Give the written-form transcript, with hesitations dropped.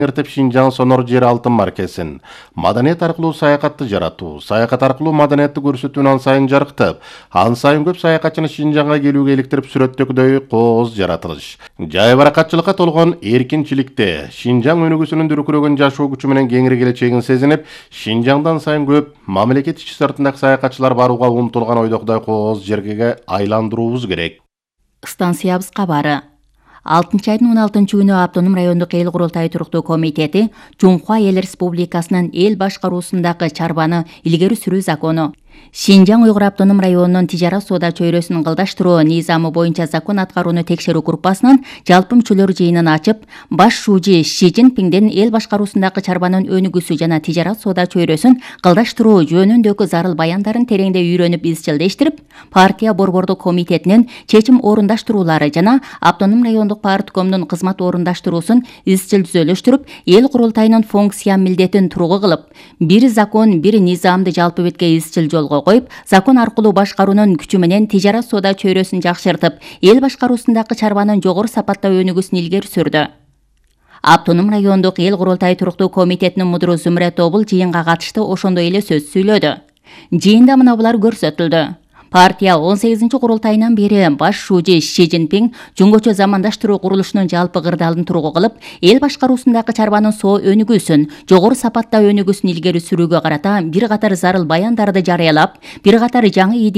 Эртеп Шинжаң сонор жер алтын маркесин. Маданият аркылуу саякатты жаратуу, саякат аркылуу маданиятты көрсөтүүнү ан сайын жарыктап, ан сайын көп саякатчыны Шинжаңга келүүгө иликтирип сүрөттөгүдөй кооз жаратылыш. Жай баракатчылыкка толгон эркинчиликте Шинжаң өнүгүүсүнүн дүркүрөгөн жашоо күчү менен кеңири келечегин сезинип, Шинжаңдан сайын көп мамлекет ички сыртындагы саякатчылар барууга умтулган ойдокудай кооз жерге айландыруубуз керек. Станциябыз кабары. 6 айдын 16 күнү Автоном райондук эл курултай туруктуу комитети Жумхуа эл республикасынын эл башкаруусундагы чарбаны илгери сүрүү закону, Шинжаң Уйгур автоном районунун тижарат соода чөйрөсүн кылдаштыруу низамы боюнча закон аткарууну текшерүү группасынын жалпы мүчөлөр жыйынын ачып, баш шужи Ши Цзиньпиндин эл башкаруусундагы чарбанын өнүгүүсү жана тижарат соода чөйрөсүн кылдаштыруу жөнүндөгү зарыл баяндарын тереңдей үйрөнүп изчилдештирип, партия борбордук комитетинин чечим орундаштыруулары жана автоном райондук парткомдун кызмат орундаштыруусун изчил түзөлүштүрүп, эл курултайынын функция милдетин тургу кылып, бир закон, бир низамды жалпы бетке изчил жолго коюп, закон аркылуу башкаруунун күчү менен тижарат соода чөйрөсүн жакшыртып, эл башкаруусундагы чарбанын жогору сапатта өнүгүүсүн илгери сүрдү. Автоном райондук эл курултай туруктуу комитетинин мудуру Зүмрөт Обул жыйынга катышты ошондой эле сөз сүйлөдү. Жыйында мына булар көрсөтүлдү. Партия 18 курултайынан бери баш шужи Ши Цзиньпин жөнгөчө замандаштыруу курулушунун жалпы кырдаалын тургу кылып, эл башкаруусундагы чарбанын соо өнүгүүсүн, жогору сапатта өнүгүүсүн илгери сүрүүгө карата бир катар зарыл баяндарды жарыялап, бир катар жаңы